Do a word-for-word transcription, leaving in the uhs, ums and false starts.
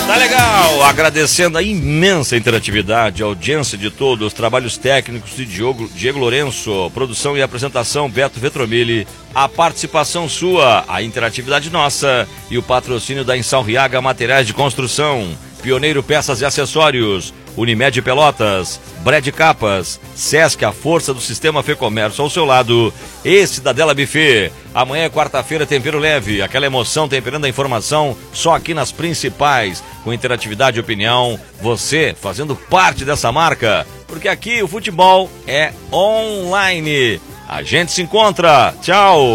Tá legal, agradecendo a imensa interatividade, a audiência de todos, os trabalhos técnicos de Diogo, Diego Lourenço, produção e apresentação Beto Vetromilli, a participação sua, a interatividade nossa e o patrocínio da Insalriaga Materiais de Construção, Pioneiro Peças e Acessórios, Unimed Pelotas, Bred Capas, Sesc, a força do sistema Fê Comércio ao seu lado, e Cidadela Buffet. Amanhã é quarta-feira, tempero leve, aquela emoção temperando a informação, só aqui nas principais, com interatividade e opinião, você fazendo parte dessa marca, porque aqui o futebol é online. A gente se encontra, tchau!